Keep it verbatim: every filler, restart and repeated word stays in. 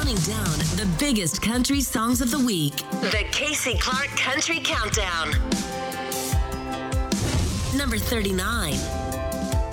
counting down the biggest country songs of the week. The Casey Clark Country Countdown. Number thirty-nine.